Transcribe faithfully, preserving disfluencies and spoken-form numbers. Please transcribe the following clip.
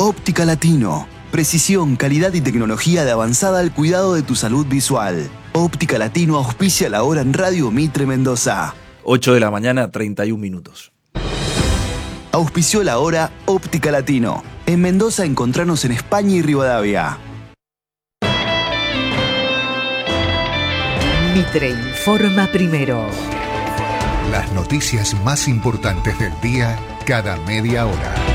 Óptica Latino. Precisión, calidad y tecnología de avanzada al cuidado de tu salud visual. Óptica Latino auspicia la hora en Radio Mitre Mendoza. ocho de la mañana, treinta y un minutos. Auspició la hora Óptica Latino. En Mendoza encontranos en España y Rivadavia. Mitre informa primero. Las noticias más importantes del día cada media hora.